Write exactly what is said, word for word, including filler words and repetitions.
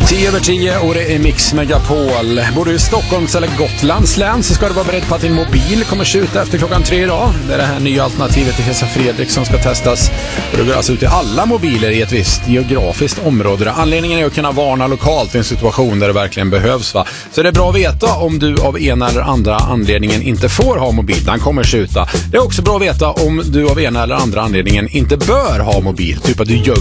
tio över tio och det är Mix Megapol. Bor du i Stockholms eller Gotlands län så ska du vara beredd på att din mobil kommer skjuta efter klockan tre idag. Det är det här nya alternativet till Hesa Fredrik som ska testas. Och det går alltså ut i alla mobiler i ett visst geografiskt område. Anledningen är att kunna varna lokalt i en situation där det verkligen behövs, va? Så det är bra att veta om du av ena eller andra anledningen inte får ha mobil. Den kommer skjuta. Det är också bra att veta om du av ena eller andra anledningen inte bör ha mobil. Typ att du gör